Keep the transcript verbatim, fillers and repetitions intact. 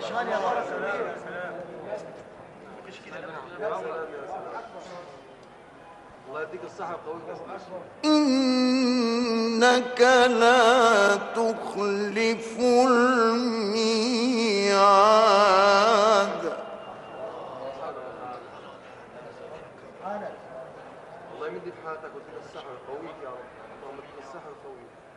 الله يديك الصحة القوية. إنك لا تخلف الميعاد. الله يمد في حياتك ويديك الصحة القوية يا رب. اللهم اديك الصحة القوية.